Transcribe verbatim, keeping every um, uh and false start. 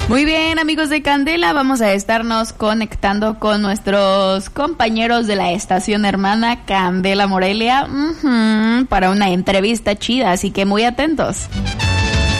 Muy bien, amigos de Candela, vamos a estarnos conectando con nuestros compañeros de la estación hermana Candela Morelia uh-huh, para una entrevista chida, así que muy atentos.